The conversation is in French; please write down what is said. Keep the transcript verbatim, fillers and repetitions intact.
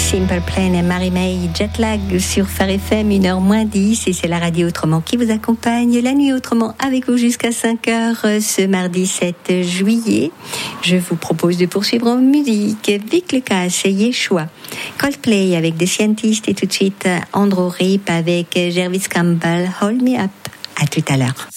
Simple Plan et Marie-May Jetlag sur Phare F M, une heure moins dix, et c'est la radio Autrement qui vous accompagne la nuit autrement avec vous jusqu'à cinq heures ce mardi sept juillet. Je vous propose de poursuivre en musique. Vic Lucas et Yeshua, Coldplay avec The Scientist, et tout de suite Andrew Rip avec Jervis Campbell, Hold Me Up. À tout à l'heure.